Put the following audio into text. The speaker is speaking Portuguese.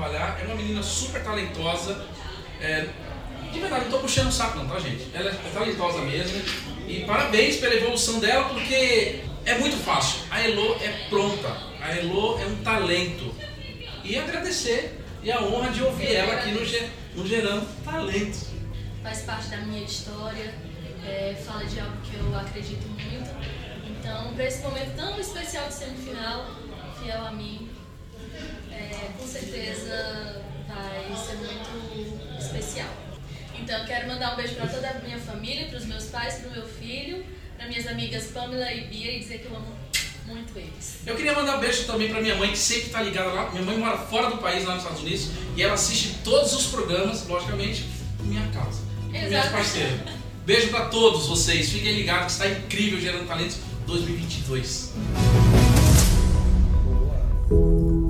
trabalhar, é uma menina super talentosa. De verdade, não tô puxando o saco não, tá, gente? Ela é talentosa mesmo. E parabéns pela evolução dela, porque é muito fácil. A Elo é pronta. A Elo é um talento. E agradecer e a honra de ouvir ela aqui no Gerando Talento. Faz parte da minha história, fala de algo que eu acredito muito. Então, para esse momento tão especial de semifinal, fiel a mim, com certeza vai ser muito especial. Então, eu quero mandar um beijo para toda a minha família, para os meus pais, para o meu filho, para minhas amigas Pamela e Bia e dizer que eu amo muito eles. Eu queria mandar um beijo também pra minha mãe, que sempre tá ligada lá. Minha mãe mora fora do país, lá nos Estados Unidos, e ela assiste todos os programas, logicamente, por minha causa, por minhas parceiras. Beijo pra todos vocês, fiquem ligados que está incrível Gerando Talentos 2022.